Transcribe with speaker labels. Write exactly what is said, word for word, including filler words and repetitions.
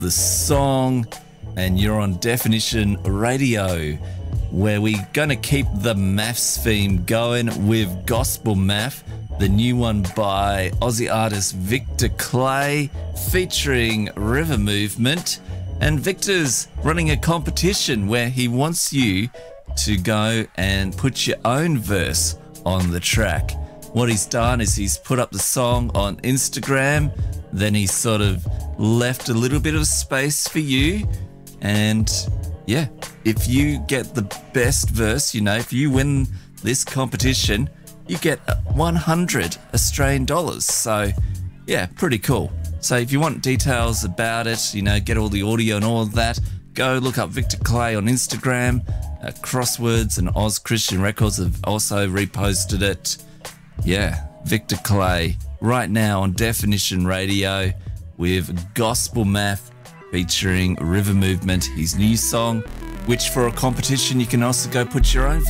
Speaker 1: the song, and you're on Definition Radio, where we're going to keep the maths theme going with Gospel Math, the new one by Aussie artist Victor Clay, featuring River Movement. And Victor's running a competition where he wants you to go and put your own verse on the track. What he's done is he's put up the song on Instagram, then he's sort of left a little bit of space for you. And yeah, if you get the best verse, you know, if you win this competition, you get one hundred Australian dollars. So yeah, pretty cool. So if you want details about it, you know, get all the audio and all of that, go look up Victor Clay on Instagram. Uh, Crosswords and Oz Christian Records have also reposted it. Yeah, Victor Clay, right now on Definition Radio with Gospel Math featuring River Movement, his new song, which for a competition you can also go put your own